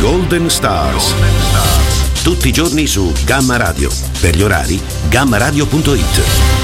Golden Stars. Tutti i giorni su Gamma Radio. Per gli orari, gammaradio.it.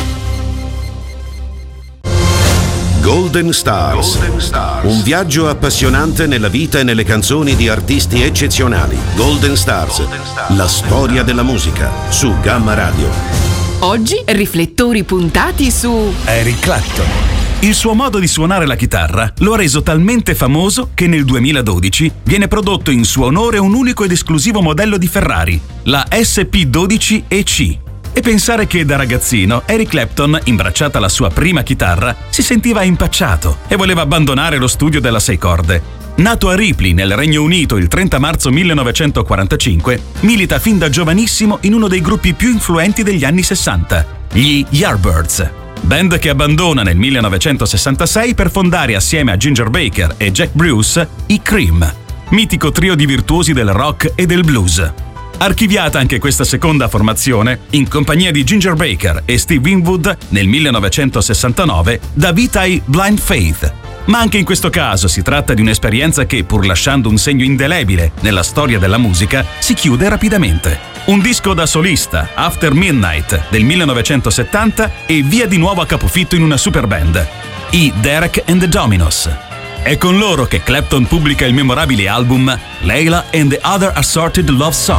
Golden Stars. Un viaggio appassionante nella vita e nelle canzoni di artisti eccezionali. Golden Stars. La storia della musica su Gamma Radio. Oggi riflettori puntati su Eric Clapton. Il suo modo di suonare la chitarra lo ha reso talmente famoso che nel 2012 viene prodotto in suo onore un unico ed esclusivo modello di Ferrari, la SP12 EC. E pensare che da ragazzino Eric Clapton, imbracciata alla sua prima chitarra, si sentiva impacciato e voleva abbandonare lo studio della 6 corde. Nato a Ripley, nel Regno Unito, il 30 marzo 1945, milita fin da giovanissimo in uno dei gruppi più influenti degli anni 60, gli Yardbirds. Band che abbandona nel 1966 per fondare assieme a Ginger Baker e Jack Bruce i Cream, mitico trio di virtuosi del rock e del blues. Archiviata anche questa seconda formazione, in compagnia di Ginger Baker e Steve Winwood nel 1969, dà vita ai Blind Faith. Ma anche in questo caso si tratta di un'esperienza che, pur lasciando un segno indelebile nella storia della musica, si chiude rapidamente. Un disco da solista, After Midnight, del 1970, e via di nuovo a capofitto in una super band, i Derek and the Dominos. È con loro che Clapton pubblica il memorabile album Layla and the Other Assorted Love Songs.